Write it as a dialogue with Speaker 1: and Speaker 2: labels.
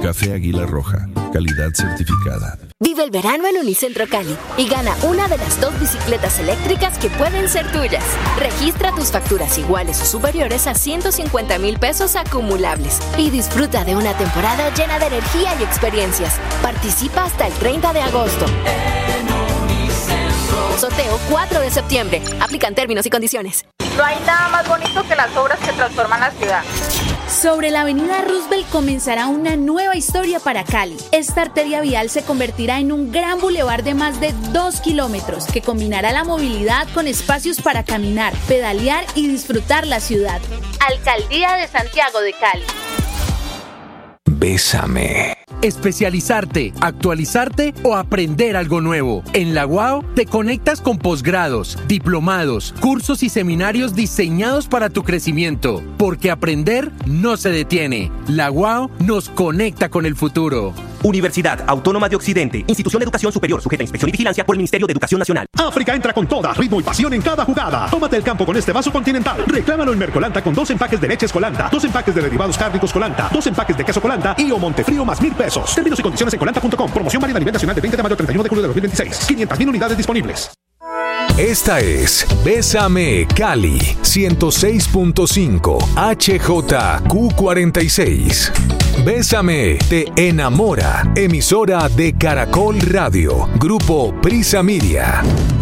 Speaker 1: Café Águila Roja, calidad certificada.
Speaker 2: Vive el verano en Unicentro Cali y gana una de las 2 bicicletas eléctricas que pueden ser tuyas. Registra tus facturas iguales o superiores a 150,000 pesos acumulables y disfruta de una temporada llena de energía y experiencias. Participa hasta el 30 de agosto. Sorteo 4 de septiembre. Aplican términos y condiciones.
Speaker 3: No hay nada más bonito que las obras que transforman la ciudad.
Speaker 4: Sobre la avenida Roosevelt comenzará una nueva historia para Cali. Esta arteria vial se convertirá en un gran bulevar de más de 2 kilómetros que combinará la movilidad con espacios para caminar, pedalear y disfrutar la ciudad. Alcaldía de Santiago de Cali.
Speaker 5: Bésame. Especializarte, actualizarte o aprender algo nuevo. En la UAO te conectas con posgrados, diplomados, cursos y seminarios diseñados para tu crecimiento, porque aprender no se detiene. La UAO nos conecta con el futuro.
Speaker 6: Universidad Autónoma de Occidente, institución de educación superior sujeta a inspección y vigilancia por el Ministerio de Educación Nacional.
Speaker 7: África entra con toda, ritmo y pasión en cada jugada. Tómate el campo con este vaso Continental. Reclámalo en Mercolanta con 2 empaques de leche Colanta, 2 empaques de derivados cárnicos Colanta, 2 empaques de queso Colanta y o Montefrío más 1,000 pesos. Términos y condiciones en colanta.com. Promoción válida a nivel nacional de 20 de mayo al 31 de julio de 2026. 500,000 unidades disponibles.
Speaker 8: Esta es Bésame Cali 106.5 HJQ46. Bésame te enamora. Emisora de Caracol Radio. Grupo Prisa Media.